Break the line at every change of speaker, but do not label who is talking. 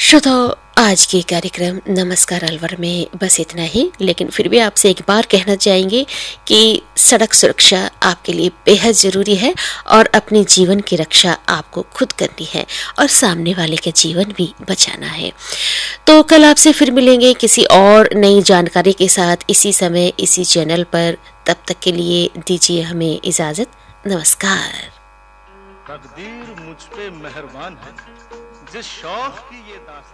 श्रोताओ, आज के कार्यक्रम नमस्कार अलवर में बस इतना ही। लेकिन फिर भी आपसे एक बार कहना चाहेंगे कि सड़क सुरक्षा आपके लिए बेहद ज़रूरी है और अपने जीवन की रक्षा आपको खुद करनी है और सामने वाले का जीवन भी बचाना है। तो कल आपसे फिर मिलेंगे किसी और नई जानकारी के साथ, इसी समय इसी चैनल पर। तब तक के लिए दीजिए हमें इजाज़त। नमस्कार।
तकदीर मुझ पे मेहरबान है, जिस शौक की ये दास्तां